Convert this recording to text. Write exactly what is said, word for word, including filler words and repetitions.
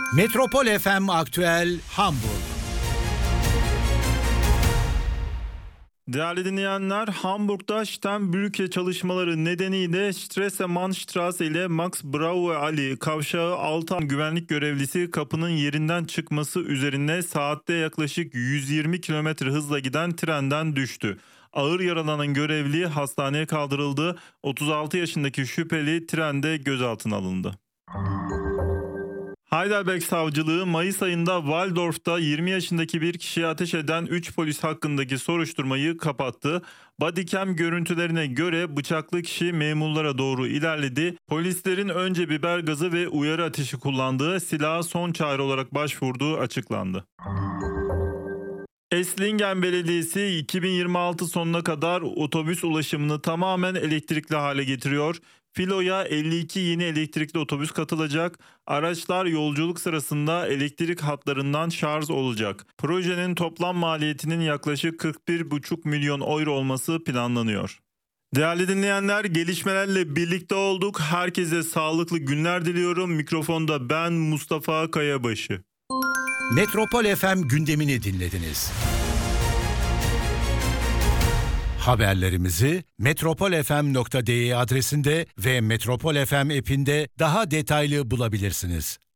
Metropol F M Aktüel Hamburg. Değerli dinleyenler, Hamburg'da Sternbrücke çalışmaları nedeniyle Stresemannstraße ile Max Brauer Ali kavşağı altı güvenlik görevlisi kapının yerinden çıkması üzerine saatte yaklaşık yüz yirmi kilometre hızla giden trenden düştü. Ağır yaralanan görevli hastaneye kaldırıldı. otuz altı yaşındaki şüpheli trende gözaltına alındı. Heidelberg Savcılığı Mayıs ayında Waldorf'ta yirmi yaşındaki bir kişiye ateş eden üç polis hakkındaki soruşturmayı kapattı. Bodycam görüntülerine göre bıçaklı kişi memurlara doğru ilerledi. Polislerin önce biber gazı ve uyarı ateşi kullandığı, silaha son çare olarak başvurduğu açıklandı. Esslingen Belediyesi iki bin yirmi altı sonuna kadar otobüs ulaşımını tamamen elektrikli hale getiriyor. Filo'ya elli iki yeni elektrikli otobüs katılacak. Araçlar yolculuk sırasında elektrik hatlarından şarj olacak. Projenin toplam maliyetinin yaklaşık kırk bir buçuk milyon euro olması planlanıyor. Değerli dinleyenler, gelişmelerle birlikte olduk. Herkese sağlıklı günler diliyorum. Mikrofonda ben Mustafa Kayabaşı. Metropol F M gündemini dinlediniz. Haberlerimizi metropol f m nokta d e adresinde ve Metropol F M app'inde daha detaylı bulabilirsiniz.